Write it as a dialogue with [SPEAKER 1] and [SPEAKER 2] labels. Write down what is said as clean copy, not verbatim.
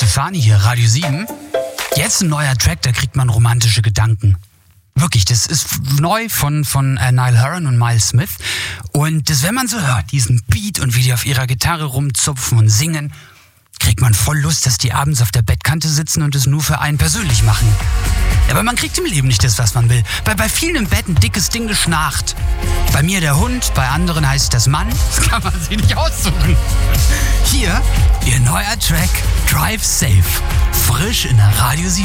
[SPEAKER 1] Stefani hier, Radio 7. Jetzt ein neuer Track, da kriegt man romantische Gedanken. Wirklich, das ist neu von Niall Horan und Miles Smith. Und das, wenn man so hört, diesen Beat und wie die auf ihrer Gitarre rumzupfen und singen, kriegt man voll Lust, dass die abends auf der Bettkante sitzen und es nur für einen persönlich machen. Aber man kriegt im Leben nicht das, was man will. Bei vielen im Bett ein dickes Ding geschnarcht. Bei mir der Hund, bei anderen heißt das Mann. Das kann man sich nicht aussuchen. Hier, ihr neuer Track, Drive Safe. Frisch in der Radio 7.